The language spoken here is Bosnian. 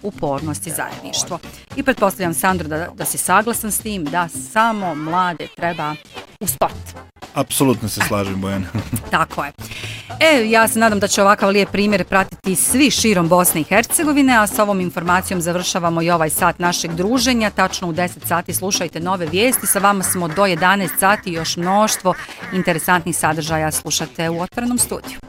upornost i zajedništvo. I pretpostavljam, Sandro, da si saglasan s tim da samo mlade treba u sport. Apsolutno se slažem, Bojana. Tako je. Ja se nadam da će ovakav lijep primjer pratiti svi širom Bosne i Hercegovine, a s ovom informacijom završavamo i ovaj sat našeg druženja. Tačno u 10 sati slušajte nove vijesti. Sa vama smo do 11 sati, još mnoštvo interesantnih sadržaja slušate u Otvorenom studiju.